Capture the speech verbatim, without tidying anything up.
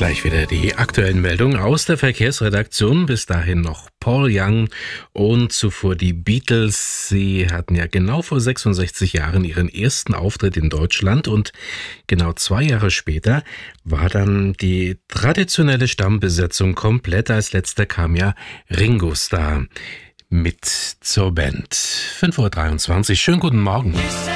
Gleich wieder die aktuellen Meldungen aus der Verkehrsredaktion. Bis dahin noch Paul Young und zuvor die Beatles. Sie hatten ja genau vor sechsundsechzig Jahren ihren ersten Auftritt in Deutschland und genau zwei Jahre später war dann die traditionelle Stammbesetzung komplett. Als letzter kam ja Ringo Starr mit zur Band. fünf Uhr dreiundzwanzig. Schönen guten Morgen.